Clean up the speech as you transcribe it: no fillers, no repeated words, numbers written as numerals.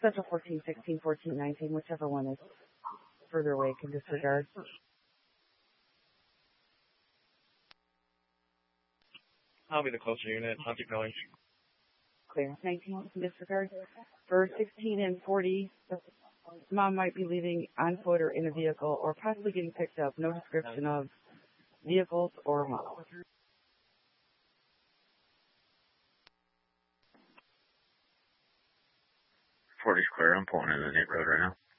Central 14, 16, 14, 19, whichever one is further away can disregard. I'll be the closer unit. I'll keep going. Clear. 19 can disregard. For 16 and 40, mom might be leaving on foot or in a vehicle or possibly getting picked up. No description of vehicles or mom. 40 square, I'm pulling in the neighborhood right now.